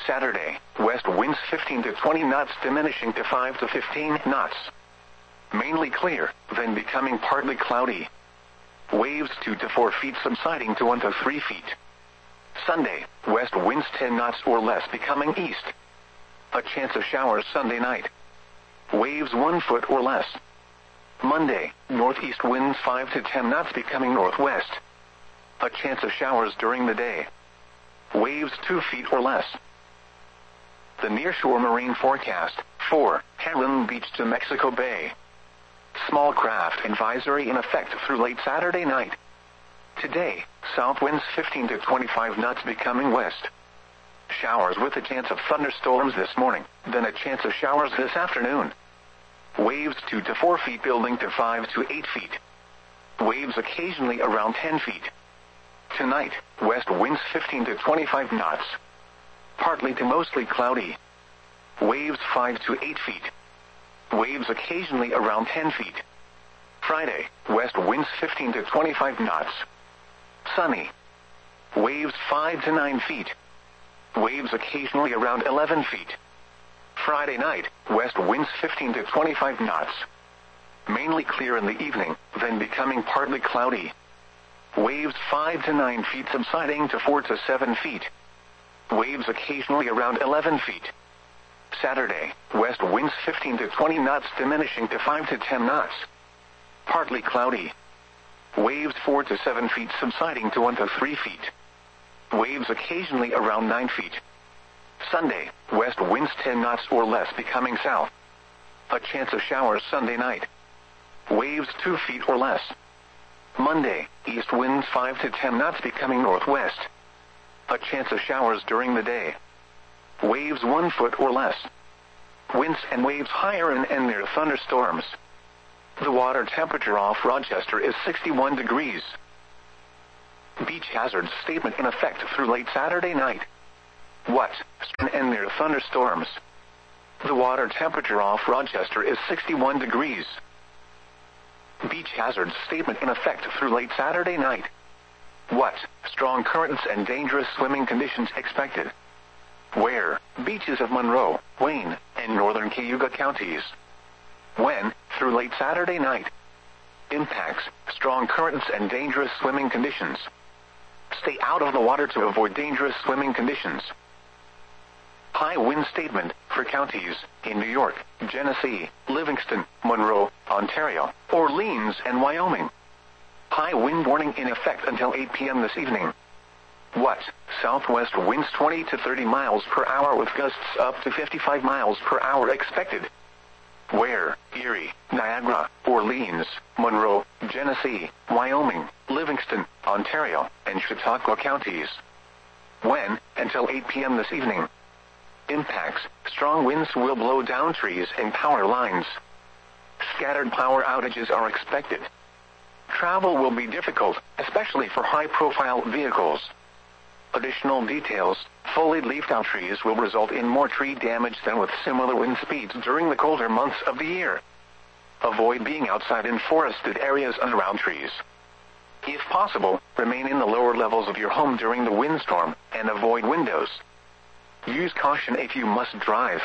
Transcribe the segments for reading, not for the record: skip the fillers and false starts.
Saturday, west winds 15 to 20 knots diminishing to 5 to 15 knots. Mainly clear, then becoming partly cloudy. Waves 2 to 4 feet subsiding to 1 to 3 feet. Sunday, west winds 10 knots or less becoming east. A chance of showers Sunday night. Waves 1 foot or less. Monday, northeast winds 5 to 10 knots becoming northwest. A chance of showers during the day. Waves 2 feet or less. The nearshore marine forecast, for Heron Beach to Mexico Bay. Small craft advisory in effect through late Saturday night. Today, south winds 15 to 25 knots becoming west. Showers with a chance of thunderstorms this morning, then a chance of showers this afternoon. Waves 2 to 4 feet building to 5 to 8 feet. Waves occasionally around 10 feet. Tonight, west winds 15 to 25 knots. Partly to mostly cloudy. Waves 5 to 8 feet. Waves occasionally around 10 feet. Friday, west winds 15 to 25 knots. Sunny. Waves 5 to 9 feet. Waves occasionally around 11 feet. Friday night, west winds 15 to 25 knots. Mainly clear in the evening, then becoming partly cloudy. Waves 5 to 9 feet subsiding to 4 to 7 feet. Waves occasionally around 11 feet. Saturday, west winds 15 to 20 knots diminishing to 5 to 10 knots. Partly cloudy. Waves 4 to 7 feet subsiding to 1 to 3 feet. Waves occasionally around 9 feet. Sunday, west winds 10 knots or less becoming south. A chance of showers Sunday night. Waves 2 feet or less. Monday, east winds 5 to 10 knots becoming northwest. A chance of showers during the day. Waves 1 foot or less. Winds and waves higher and near thunderstorms. The water temperature off Rochester is 61 degrees. Beach hazard statement in effect through late Saturday night. What? And near thunderstorms. The water temperature off Rochester is 61 degrees. Beach hazard statement in effect through late Saturday night. What? Strong currents and dangerous swimming conditions expected. Where? Beaches of Monroe, Wayne, and northern Cayuga counties. When? Through late Saturday night. Impacts: strong currents and dangerous swimming conditions. Stay out of the water to avoid dangerous swimming conditions. High wind statement for counties in New York, Genesee, Livingston, Monroe, Ontario, Orleans, and Wyoming. High wind warning in effect until 8 p.m. this evening. What? Southwest winds 20 to 30 miles per hour with gusts up to 55 miles per hour expected. Where? Erie, Niagara, Orleans, Monroe, Genesee, Wyoming, Livingston, Ontario, and Chautauqua counties. When? Until 8 p.m. this evening. Impacts: strong winds will blow down trees and power lines. Scattered power outages are expected. Travel will be difficult, especially for high-profile vehicles. Additional details: fully leafed-out trees will result in more tree damage than with similar wind speeds during the colder months of the year. Avoid being outside in forested areas and around trees. If possible, remain in the lower levels of your home during the windstorm, and avoid windows. Use caution if you must drive.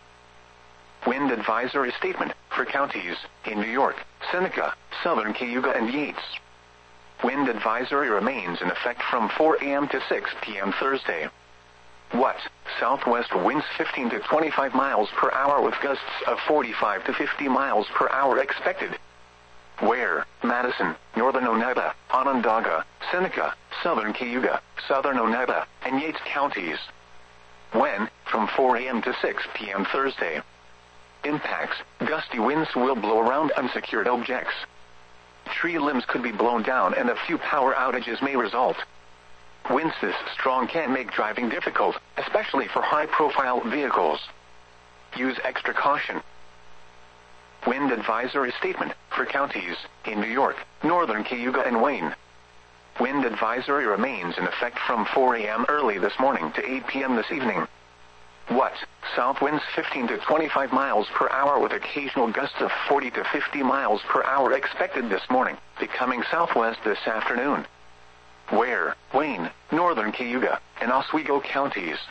Wind advisory statement for counties in New York, Seneca, southern Cayuga, and Yates. Wind advisory remains in effect from 4 a.m. to 6 p.m. Thursday. What? Southwest winds 15 to 25 miles per hour with gusts of 45 to 50 miles per hour expected. Where? Madison, northern Oneida, Onondaga, Seneca, southern Cayuga, southern Oneida, and Yates counties. When? From 4 a.m. to 6 p.m. Thursday. Impacts: gusty winds will blow around unsecured objects. Tree limbs could be blown down and a few power outages may result. Winds this strong can make driving difficult, especially for high-profile vehicles. Use extra caution. Wind advisory statement for counties in New York, northern Cayuga, and Wayne. Wind advisory remains in effect from 4 a.m. early this morning to 8 p.m. this evening. What? South winds 15 to 25 miles per hour with occasional gusts of 40 to 50 miles per hour expected this morning, becoming southwest this afternoon. Where? Wayne, northern Cayuga, and Oswego counties.